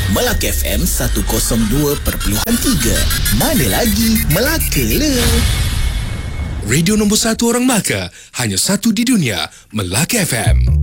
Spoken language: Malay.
Melaka FM 102.3. Mana lagi Melaka le. Radio nombor 1 orang Melaka, hanya satu di dunia, Melaka FM.